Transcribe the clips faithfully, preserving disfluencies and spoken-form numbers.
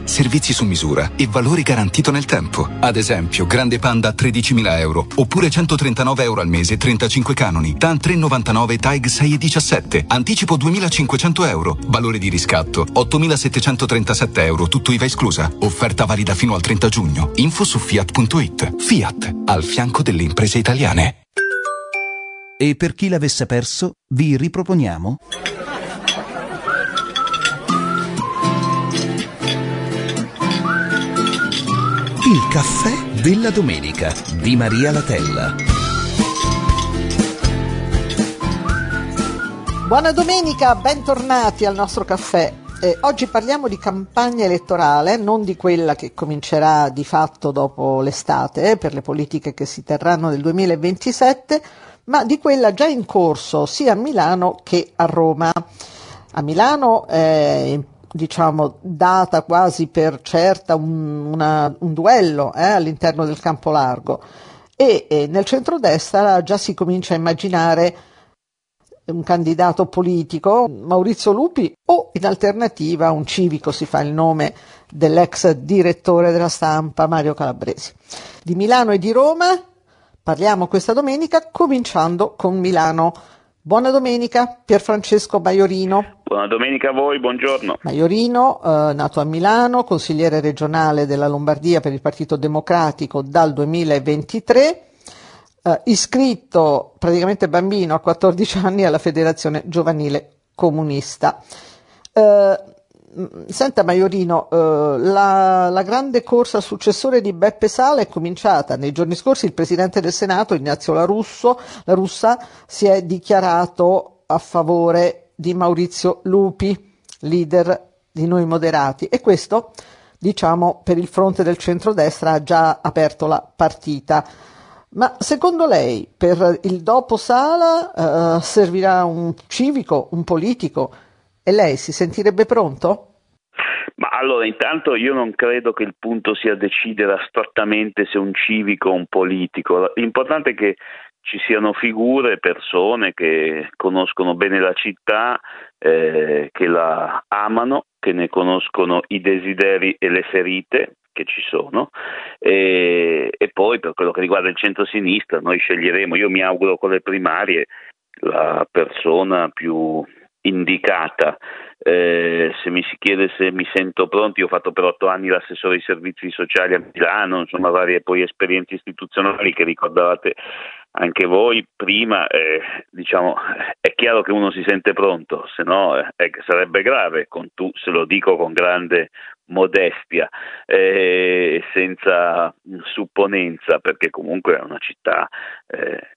servizi su misura e valore garantito nel tempo. Ad esempio, Grande Panda a tredicimila euro, oppure centotrentanove euro al mese, trentacinque canoni. TAN tre virgola novantanove, TAEG sei virgola diciassette. Anticipo duemilacinquecento euro. Valore di riscatto ottomilasettecentotrentasette euro, tutto I V A esclusa. Offerta valida fino al trenta giugno. Info su fiat punto it. Fiat, al fianco delle imprese italiane. E per chi l'avesse perso, vi riproponiamo il caffè della domenica di Maria Latella. Buona domenica, bentornati al nostro caffè. Eh, oggi parliamo di campagna elettorale, non di quella che comincerà di fatto dopo l'estate eh, per le politiche che si terranno nel duemilaventisette, ma di quella già in corso sia a Milano che a Roma. A Milano è diciamo data quasi per certa un, una, un duello eh, all'interno del campo largo e, e nel centrodestra già si comincia a immaginare un candidato politico, Maurizio Lupi, o in alternativa un civico, si fa il nome dell'ex direttore della Stampa Mario Calabresi. Di Milano e di Roma parliamo questa domenica, cominciando con Milano. Buona domenica, Pierfrancesco Maiorino. Buona domenica a voi, buongiorno. Maiorino, eh, nato a Milano, consigliere regionale della Lombardia per il Partito Democratico dal duemilaventitré, eh, iscritto praticamente bambino a quattordici anni alla Federazione Giovanile Comunista. Eh, Senta Maiorino, eh, la, la grande corsa al successore di Beppe Sala è cominciata. Nei giorni scorsi il Presidente del Senato, Ignazio La, Russo, La Russa, si è dichiarato a favore di Maurizio Lupi, leader di Noi Moderati, e questo, diciamo, per il fronte del centrodestra ha già aperto la partita. Ma secondo lei, per il dopo Sala, eh, servirà un civico, un politico? E lei si sentirebbe pronto? Ma allora, intanto io non credo che il punto sia decidere astrattamente se un civico o un politico. L'importante è che ci siano figure, persone che conoscono bene la città, eh, che la amano, che ne conoscono i desideri e le ferite che ci sono, e, e poi per quello che riguarda il centro-sinistra noi sceglieremo, io mi auguro con le primarie, la persona più indicata. Eh, se mi si chiede se mi sento pronto, io ho fatto per otto anni l'assessore ai servizi sociali a Milano, insomma varie poi esperienze istituzionali che ricordavate anche voi prima, eh, diciamo è chiaro che uno si sente pronto, se no eh, sarebbe grave, con tu se lo dico con grande modestia, eh, senza supponenza, perché comunque è una città eh,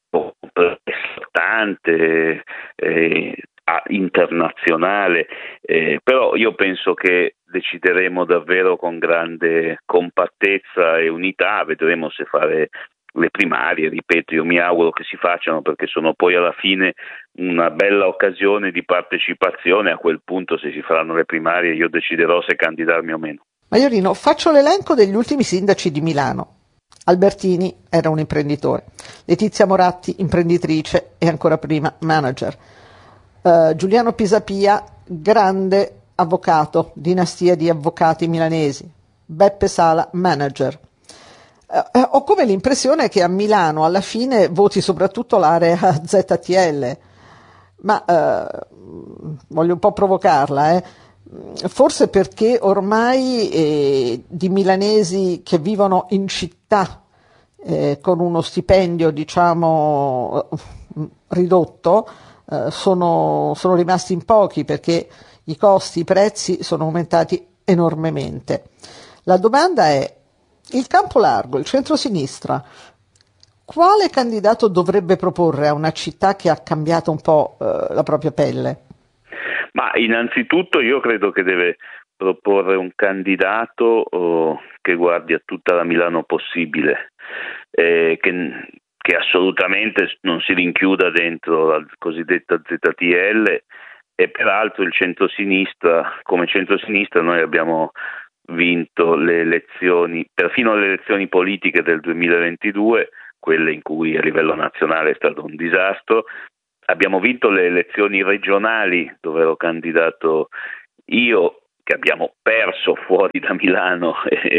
importante, eh, internazionale, eh, però io penso che decideremo davvero con grande compattezza e unità, vedremo se fare le primarie, ripeto, io mi auguro che si facciano perché sono poi alla fine una bella occasione di partecipazione, a quel punto se si faranno le primarie io deciderò se candidarmi o meno. Maiorino, faccio l'elenco degli ultimi sindaci di Milano. Albertini era un imprenditore, Letizia Moratti imprenditrice e ancora prima manager, uh, Giuliano Pisapia grande avvocato, dinastia di avvocati milanesi, Beppe Sala manager. Uh, ho come l'impressione che a Milano alla fine voti soprattutto l'area Z T L, ma uh, voglio un po' provocarla, eh. Forse perché ormai eh, di milanesi che vivono in città eh, con uno stipendio diciamo ridotto eh, sono, sono rimasti in pochi perché i costi, i prezzi sono aumentati enormemente. La domanda è: il campo largo, il centro-sinistra, quale candidato dovrebbe proporre a una città che ha cambiato un po' eh, la propria pelle? Ma innanzitutto io credo che deve proporre un candidato oh, che guardi a tutta la Milano possibile, eh, che, che assolutamente non si rinchiuda dentro la cosiddetta Z T L, e peraltro il centrosinistra, come centrosinistra noi abbiamo vinto le elezioni, perfino le elezioni politiche del duemilaventidue, quelle in cui a livello nazionale è stato un disastro. Abbiamo vinto le elezioni regionali dove ero candidato io, che abbiamo perso fuori da Milano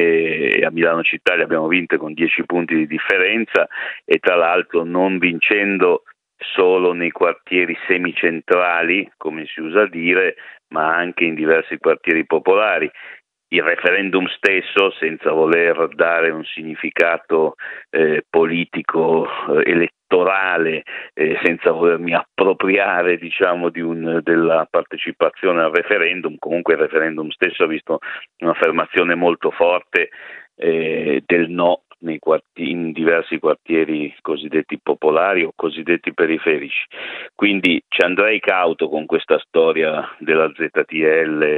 e, e a Milano città le abbiamo vinte con dieci punti di differenza, e tra l'altro non vincendo solo nei quartieri semicentrali, come si usa dire, ma anche in diversi quartieri popolari. Il referendum stesso, senza voler dare un significato eh, politico, eh, elettorale, eh, senza volermi appropriare, diciamo, di un, della partecipazione al referendum, comunque il referendum stesso ha visto un'affermazione molto forte eh, del no nei quartieri, in diversi quartieri cosiddetti popolari o cosiddetti periferici. Quindi ci andrei cauto con questa storia della Z T L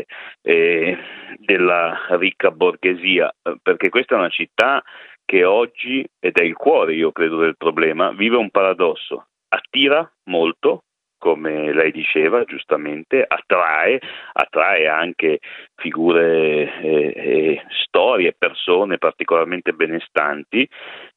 e della ricca borghesia, perché questa è una città che oggi, ed è il cuore, io credo, del problema, vive un paradosso: attira molto, come lei diceva giustamente, attrae, attrae anche figure e eh, storie, persone particolarmente benestanti,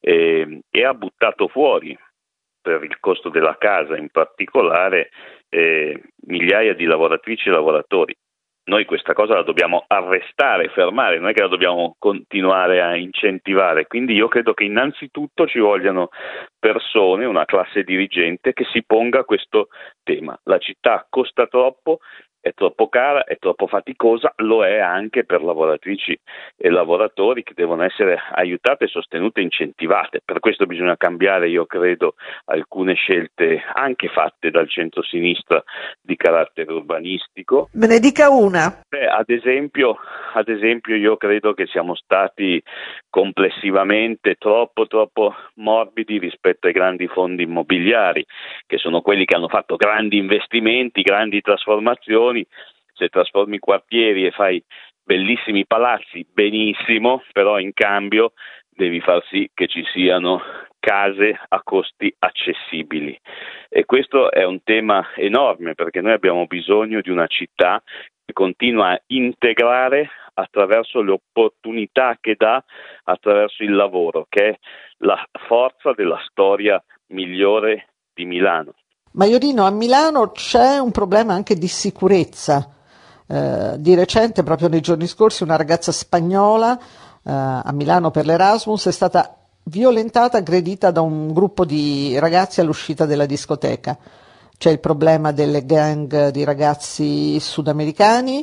eh, e ha buttato fuori, per il costo della casa in particolare, eh, migliaia di lavoratrici e lavoratori. Noi questa cosa la dobbiamo arrestare, fermare, non è che la dobbiamo continuare a incentivare. Quindi io credo che innanzitutto ci vogliano persone, una classe dirigente che si ponga questo tema. La città costa troppo, è troppo cara, è troppo faticosa, lo è anche per lavoratrici e lavoratori che devono essere aiutate, sostenute e incentivate. Per questo bisogna cambiare, io credo, alcune scelte anche fatte dal centro-sinistra di carattere urbanistico. Me ne dica una. Beh, ad esempio, ad esempio io credo che siamo stati complessivamente troppo troppo morbidi rispetto ai grandi fondi immobiliari, che sono quelli che hanno fatto grandi investimenti, grandi trasformazioni. Se trasformi quartieri e fai bellissimi palazzi, benissimo, però in cambio devi far sì che ci siano case a costi accessibili, e questo è un tema enorme, perché noi abbiamo bisogno di una città che continua a integrare attraverso le opportunità che dà attraverso il lavoro, che è la forza della storia migliore di Milano. Maiorino, a Milano c'è un problema anche di sicurezza. Eh, di recente, proprio nei giorni scorsi, una ragazza spagnola eh, a Milano per l'Erasmus è stata violentata, aggredita da un gruppo di ragazzi all'uscita della discoteca. C'è il problema delle gang di ragazzi sudamericani.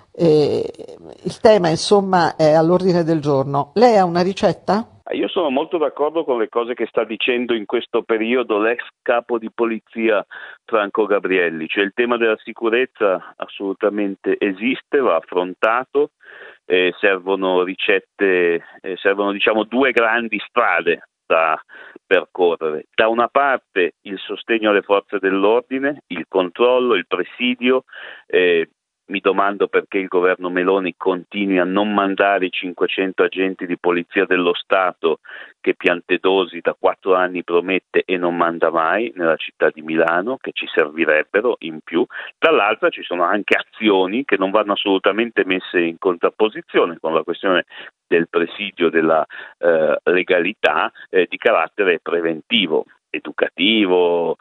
E il tema, insomma, è all'ordine del giorno. Lei ha una ricetta? Io sono molto d'accordo con le cose che sta dicendo in questo periodo l'ex capo di polizia Franco Gabrielli, cioè il tema della sicurezza assolutamente esiste, va affrontato, eh, servono ricette, eh, servono diciamo due grandi strade da percorrere. Da una parte il sostegno alle forze dell'ordine, il controllo, il presidio. eh, Mi domando perché il governo Meloni continui a non mandare i cinquecento agenti di polizia dello Stato che Piantedosi da quattro anni promette e non manda mai nella città di Milano, che ci servirebbero in più. Dall'altra ci sono anche azioni che non vanno assolutamente messe in contrapposizione con la questione del presidio della eh, legalità eh, di carattere preventivo, educativo,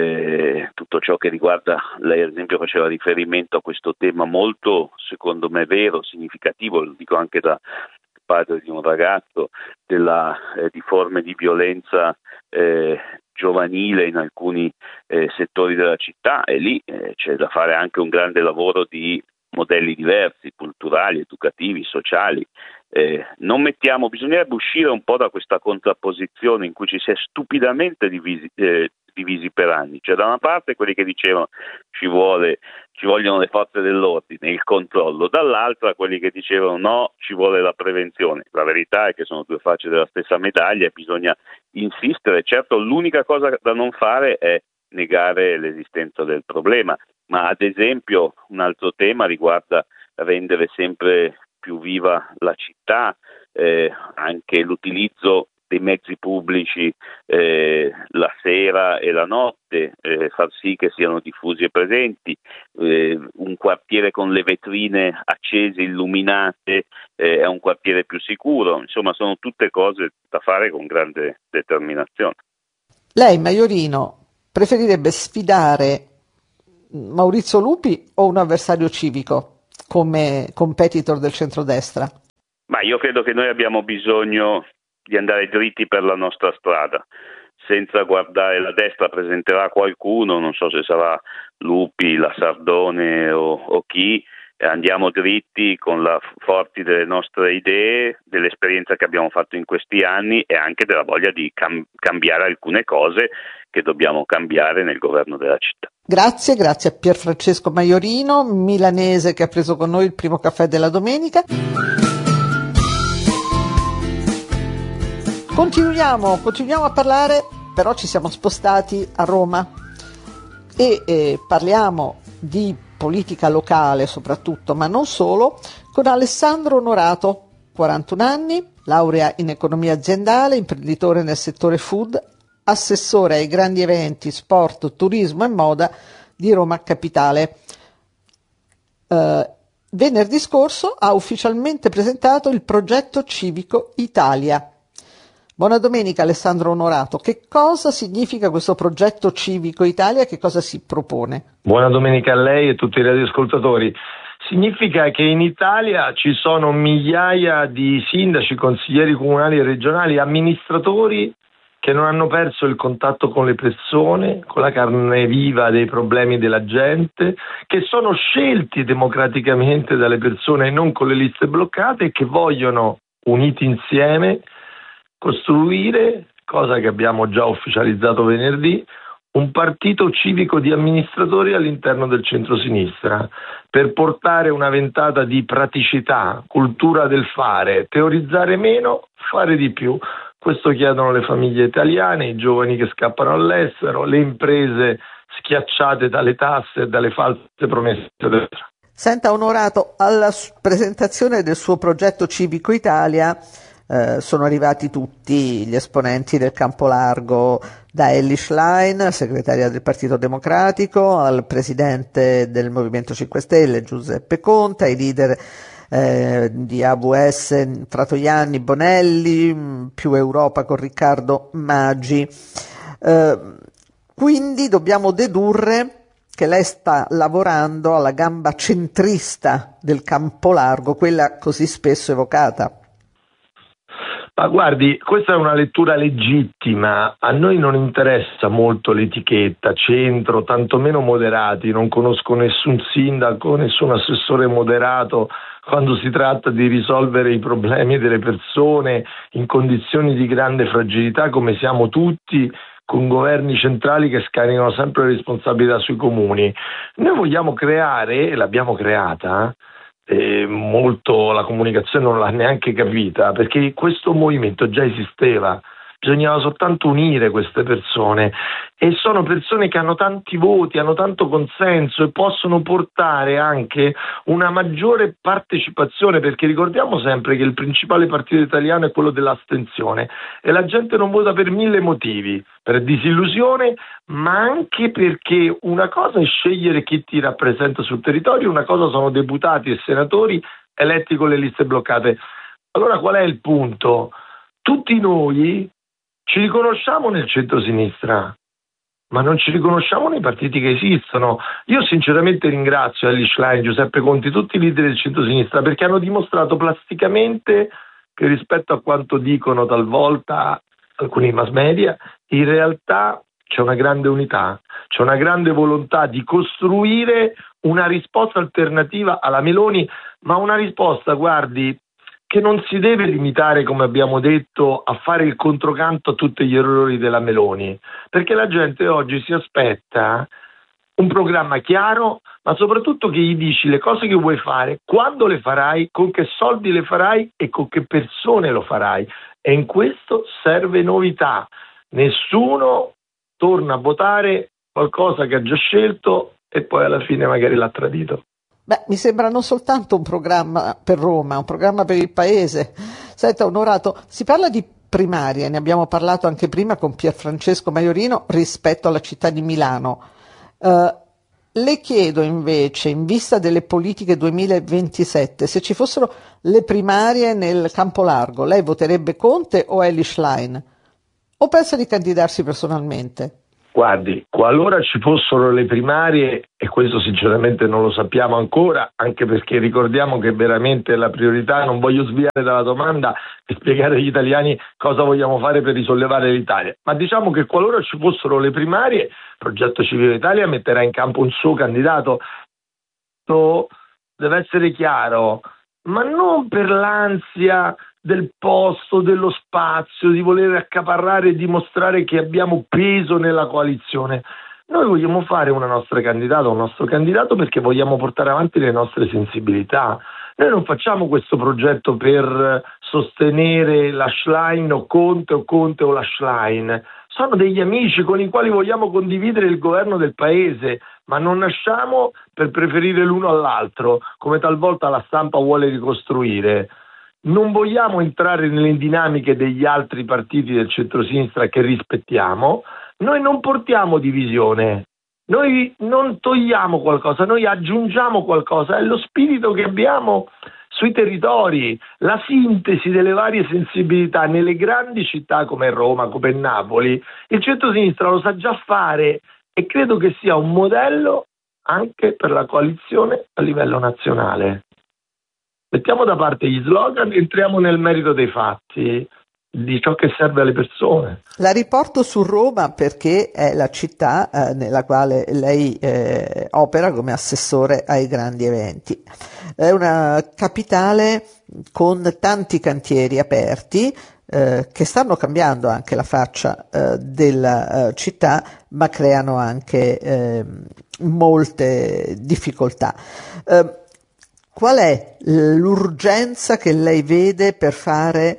eh, tutto ciò che riguarda, lei ad esempio faceva riferimento a questo tema molto, secondo me, vero, significativo, lo dico anche da padre di un ragazzo, della, eh, di forme di violenza eh, giovanile in alcuni eh, settori della città, e lì eh, c'è da fare anche un grande lavoro di modelli diversi, culturali, educativi, sociali. Eh, non mettiamo, bisognerebbe uscire un po' da questa contrapposizione in cui ci si è stupidamente divisi, eh, divisi per anni, cioè da una parte quelli che dicevano ci vuole, ci vogliono le forze dell'ordine, il controllo, dall'altra quelli che dicevano no, ci vuole la prevenzione. La verità è che sono due facce della stessa medaglia e bisogna insistere. Certo, l'unica cosa da non fare è negare l'esistenza del problema, ma ad esempio un altro tema riguarda rendere sempre più viva la città, eh, anche l'utilizzo dei mezzi pubblici eh, la sera e la notte, eh, far sì che siano diffusi e presenti, eh, un quartiere con le vetrine accese, illuminate, eh, è un quartiere più sicuro. Insomma, sono tutte cose da fare con grande determinazione. Lei, Maiorino, preferirebbe sfidare Maurizio Lupi o un avversario civico? come competitor del centrodestra? Ma io credo che noi abbiamo bisogno di andare dritti per la nostra strada, senza guardare la destra. Presenterà qualcuno, non so se sarà Lupi, la Sardone o, o chi. Andiamo dritti con la forti delle nostre idee, dell'esperienza che abbiamo fatto in questi anni e anche della voglia di cam- cambiare alcune cose che dobbiamo cambiare nel governo della città. Grazie, grazie a Pierfrancesco Maiorino, milanese, che ha preso con noi il primo caffè della domenica. Continuiamo, continuiamo a parlare, però ci siamo spostati a Roma e eh, parliamo di politica locale soprattutto, ma non solo, con Alessandro Onorato, quarantuno anni, laurea in economia aziendale, imprenditore nel settore food, assessore ai grandi eventi, sport, turismo e moda di Roma Capitale. Eh, venerdì scorso ha ufficialmente presentato il progetto civico Italia. Buona domenica Alessandro Onorato, che cosa significa questo progetto civico Italia, che cosa si propone? Buona domenica a lei e a tutti i radioascoltatori. Significa che in Italia ci sono migliaia di sindaci, consiglieri comunali e regionali, amministratori che non hanno perso il contatto con le persone, con la carne viva dei problemi della gente, che sono scelti democraticamente dalle persone e non con le liste bloccate e che vogliono, uniti insieme, costruire, cosa che abbiamo già ufficializzato venerdì, un partito civico di amministratori all'interno del centro-sinistra per portare una ventata di praticità, cultura del fare, teorizzare meno, fare di più. Questo chiedono le famiglie italiane, i giovani che scappano all'estero, le imprese schiacciate dalle tasse e dalle false promesse. Senta Onorato, alla presentazione del suo progetto civico Italia Eh, sono arrivati tutti gli esponenti del campo largo, da Elly Schlein, segretaria del Partito Democratico, al presidente del Movimento cinque Stelle Giuseppe Conte, ai leader eh, di A V S Fratoianni, Bonelli, più Europa con Riccardo Maggi. Eh, quindi dobbiamo dedurre che lei sta lavorando alla gamba centrista del campo largo, quella così spesso evocata. Ma guardi, questa è una lettura legittima, a noi non interessa molto l'etichetta, centro, tantomeno moderati, non conosco nessun sindaco, nessun assessore moderato quando si tratta di risolvere i problemi delle persone in condizioni di grande fragilità come siamo tutti, con governi centrali che scaricano sempre le responsabilità sui comuni. Noi vogliamo creare, e l'abbiamo creata, E molto la comunicazione non l'ha neanche capita, perché questo movimento già esisteva, bisognava soltanto unire queste persone e sono persone che hanno tanti voti, hanno tanto consenso e possono portare anche una maggiore partecipazione, perché ricordiamo sempre che il principale partito italiano è quello dell'astensione e la gente non vota per mille motivi, per disillusione, ma anche perché una cosa è scegliere chi ti rappresenta sul territorio, una cosa sono deputati e senatori eletti con le liste bloccate. Allora qual è il punto? Tutti noi ci riconosciamo nel centro-sinistra, ma non ci riconosciamo nei partiti che esistono. Io sinceramente ringrazio Elly Schlein, Giuseppe Conte, tutti i leader del centro-sinistra, perché hanno dimostrato plasticamente che rispetto a quanto dicono talvolta alcuni mass media, in realtà c'è una grande unità, c'è una grande volontà di costruire una risposta alternativa alla Meloni, ma una risposta, guardi, che non si deve limitare, come abbiamo detto, a fare il controcanto a tutti gli errori della Meloni, perché la gente oggi si aspetta un programma chiaro, ma soprattutto che gli dici le cose che vuoi fare, quando le farai, con che soldi le farai e con che persone lo farai. E in questo serve novità. Nessuno torna a votare qualcosa che ha già scelto e poi alla fine magari l'ha tradito. Beh, mi sembra non soltanto un programma per Roma, un programma per il Paese. Senta, Onorato, si parla di primarie, ne abbiamo parlato anche prima con Pierfrancesco Maiorino rispetto alla città di Milano. Uh, le chiedo invece, in vista delle politiche duemilaventisette, se ci fossero le primarie nel campo largo, lei voterebbe Conte o Elly Schlein? O pensa di candidarsi personalmente? Guardi, qualora ci fossero le primarie, e questo sinceramente non lo sappiamo ancora, anche perché ricordiamo che veramente la priorità, non voglio sviare dalla domanda e spiegare agli italiani cosa vogliamo fare per risollevare l'Italia, ma diciamo che qualora ci fossero le primarie, Progetto Civile Italia metterà in campo un suo candidato. Deve essere chiaro, ma non per l'ansia del posto, dello spazio, di voler accaparrare e dimostrare che abbiamo peso nella coalizione. Noi vogliamo fare una nostra candidata, un nostro candidato perché vogliamo portare avanti le nostre sensibilità. Noi non facciamo questo progetto per sostenere la Schlein o Conte o Conte o la Schlein. Sono degli amici con i quali vogliamo condividere il governo del paese, ma non nasciamo per preferire l'uno all'altro, come talvolta la stampa vuole ricostruire. Non vogliamo entrare nelle dinamiche degli altri partiti del centrosinistra che rispettiamo. Noi non portiamo divisione, noi non togliamo qualcosa, noi aggiungiamo qualcosa. È lo spirito che abbiamo sui territori, la sintesi delle varie sensibilità nelle grandi città come Roma, come Napoli. Il centrosinistra lo sa già fare e credo che sia un modello anche per la coalizione a livello nazionale. Mettiamo da parte gli slogan, entriamo nel merito dei fatti, di ciò che serve alle persone. La riporto su Roma perché è la città eh, nella quale lei eh, opera come assessore ai grandi eventi. È una capitale con tanti cantieri aperti eh, che stanno cambiando anche la faccia eh, della eh, città, ma creano anche eh, molte difficoltà. Eh, Qual è l'urgenza che lei vede per fare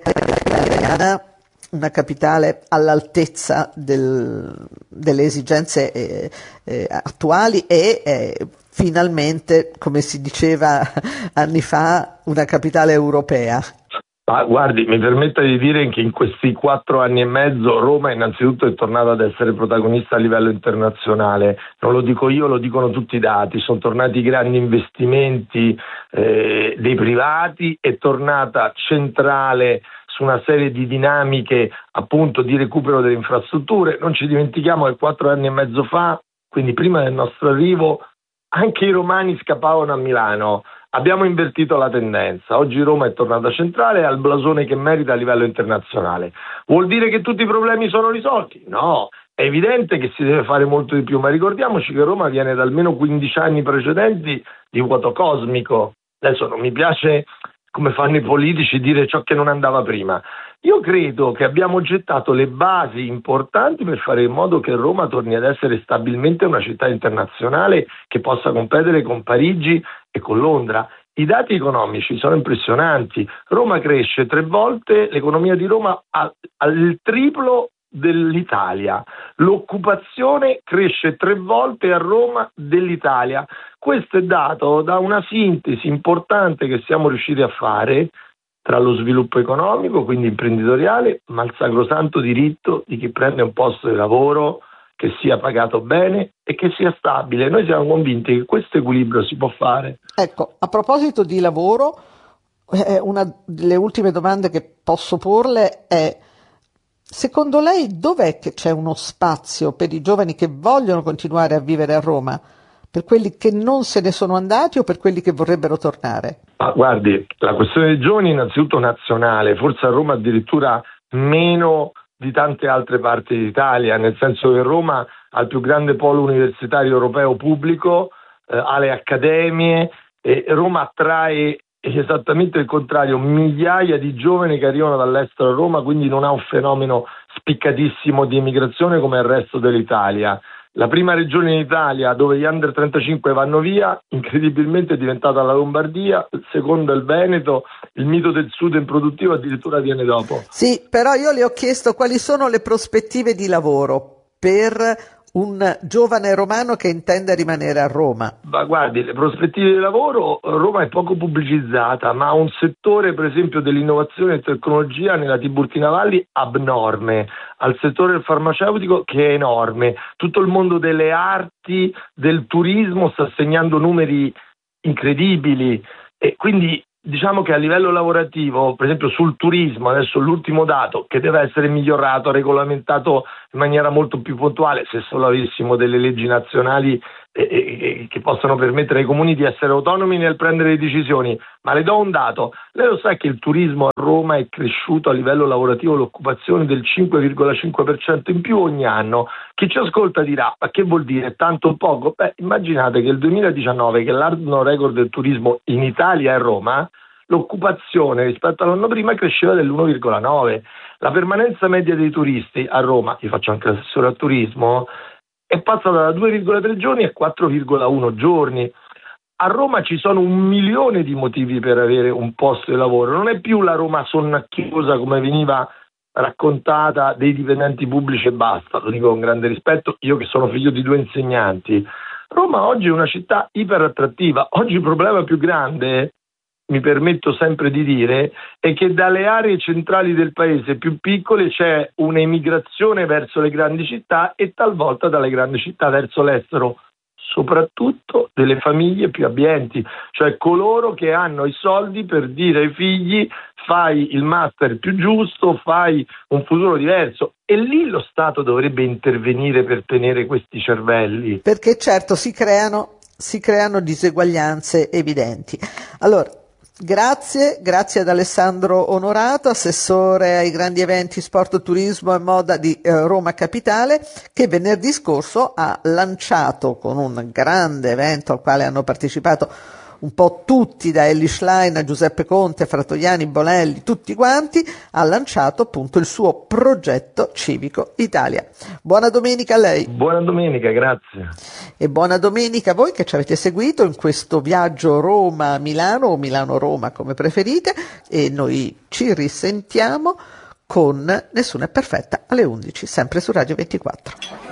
una capitale all'altezza del, delle esigenze eh, eh, attuali e eh, finalmente, come si diceva anni fa, una capitale europea? Ah, guardi, mi permetta di dire che in questi quattro anni e mezzo Roma innanzitutto è tornata ad essere protagonista a livello internazionale. Non lo dico io, lo dicono tutti i dati. Sono tornati i grandi investimenti eh, dei privati, è tornata centrale su una serie di dinamiche appunto di recupero delle infrastrutture. Non ci dimentichiamo che quattro anni e mezzo fa, quindi prima del nostro arrivo, anche i romani scappavano a Milano. Abbiamo invertito la tendenza, oggi Roma è tornata centrale e ha il blasone che merita a livello internazionale. Vuol dire che tutti i problemi sono risolti? No, è evidente che si deve fare molto di più, ma ricordiamoci che Roma viene da almeno quindici anni precedenti di vuoto cosmico. Adesso non mi piace, come fanno i politici, dire ciò che non andava prima. Io credo che abbiamo gettato le basi importanti per fare in modo che Roma torni ad essere stabilmente una città internazionale che possa competere con Parigi e con Londra. I dati economici sono impressionanti. Roma cresce tre volte, l'economia di Roma ha, ha il triplo dell'Italia. L'occupazione cresce tre volte a Roma dell'Italia. Questo è dato da una sintesi importante che siamo riusciti a fare tra lo sviluppo economico, quindi imprenditoriale, ma il sacrosanto diritto di chi prende un posto di lavoro che sia pagato bene e che sia stabile. Noi siamo convinti che questo equilibrio si può fare. Ecco, a proposito di lavoro, eh, una delle ultime domande che posso porle è: secondo lei dov'è che c'è uno spazio per i giovani che vogliono continuare a vivere a Roma? Per quelli che non se ne sono andati o per quelli che vorrebbero tornare? Ah, guardi, la questione dei giovani è innanzitutto nazionale, forse a Roma addirittura meno di tante altre parti d'Italia, nel senso che Roma ha il più grande polo universitario europeo pubblico, eh, ha le accademie, e Roma attrae esattamente il contrario, migliaia di giovani che arrivano dall'estero a Roma, quindi non ha un fenomeno spiccatissimo di emigrazione come il resto dell'Italia. La prima regione in Italia dove gli under trentacinque vanno via, incredibilmente è diventata la Lombardia, il secondo è il Veneto, il mito del sud improduttivo addirittura viene dopo. Sì, però io le ho chiesto quali sono le prospettive di lavoro per un giovane romano che intende rimanere a Roma. Ma guardi, le prospettive di lavoro, Roma è poco pubblicizzata, ma ha un settore per esempio dell'innovazione e tecnologia nella Tiburtina Valli abnorme, al settore del farmaceutico che è enorme, tutto il mondo delle arti, del turismo sta segnando numeri incredibili e quindi diciamo che a livello lavorativo, per esempio sul turismo, adesso l'ultimo dato che deve essere migliorato, regolamentato in maniera molto più puntuale, se solo avessimo delle leggi nazionali eh, eh, che possano permettere ai comuni di essere autonomi nel prendere le decisioni. Ma le do un dato: lei lo sa che il turismo a Roma è cresciuto a livello lavorativo, l'occupazione del cinque virgola cinque per cento in più ogni anno? Chi ci ascolta dirà: ma che vuol dire tanto o poco? Beh, immaginate che il duemiladiciannove, che è l'anno record del turismo in Italia e a Roma, l'occupazione rispetto all'anno prima cresceva dell'uno virgola nove. La permanenza media dei turisti a Roma, io faccio anche l'assessore al turismo, è passata da due virgola tre giorni a quattro virgola uno giorni. A Roma ci sono un milione di motivi per avere un posto di lavoro, non è più la Roma sonnacchiosa come veniva raccontata dei dipendenti pubblici e basta, lo dico con grande rispetto, io che sono figlio di due insegnanti. Roma oggi è una città iperattrattiva. Oggi il problema più grande, mi permetto sempre di dire, è che dalle aree centrali del paese più piccole c'è un'emigrazione verso le grandi città e talvolta dalle grandi città verso l'estero, soprattutto delle famiglie più abbienti, cioè coloro che hanno i soldi per dire ai figli: fai il master più giusto, fai un futuro diverso. E lì lo Stato dovrebbe intervenire per tenere questi cervelli. Perché certo si creano, si creano diseguaglianze evidenti. Allora, Grazie, grazie ad Alessandro Onorato, assessore ai grandi eventi, sport, turismo e moda di eh, Roma Capitale, che venerdì scorso ha lanciato con un grande evento al quale hanno partecipato un po' tutti, da Elly Schlein a Giuseppe Conte, Frattoiani, Bonelli, tutti quanti, ha lanciato appunto il suo progetto civico Italia. Buona domenica a lei. Buona domenica, grazie. E buona domenica a voi che ci avete seguito in questo viaggio Roma-Milano o Milano-Roma come preferite, e noi ci risentiamo con Nessuna è perfetta alle undici, sempre su Radio ventiquattro.